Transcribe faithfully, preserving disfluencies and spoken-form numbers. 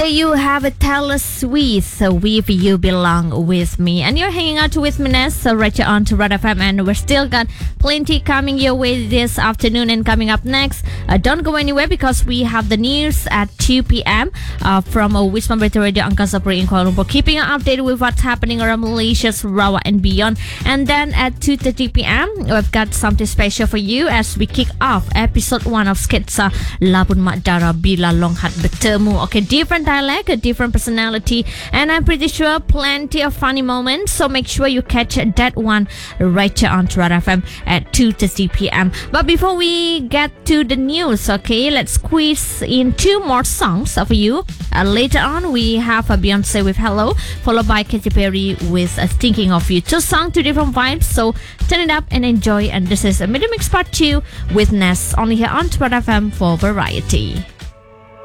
You have a Taylor Swift with You Belong With Me, and you're hanging out with me, Ness, so right here on to Red F M, and we're still got plenty coming your way this afternoon. And coming up next, uh, don't go anywhere because we have the news at two p.m. Uh, from uh, Wisma Berita Radio Angkasa Puri in Kuala Lumpur, keeping you updated with what's happening around Malaysia, Sarawak and beyond. And then at two thirty p.m. we've got something special for you as we kick off episode one of Sketsa Labun Mak Dara Bila Longhat Bertemu. Okay, different dialect, a different personality, and I'm pretty sure plenty of funny moments, so make sure you catch that one right here on Red F M at two thirty p.m. But before we get to the news, okay, let's squeeze in two more songs for you. Uh, later on we have uh, Beyonce with Hello, followed by Katy Perry with uh, Thinking of You. Two songs, two different vibes, so turn it up and enjoy. And this is a Middle Mix Part two with Ness, only here on Red F M for variety.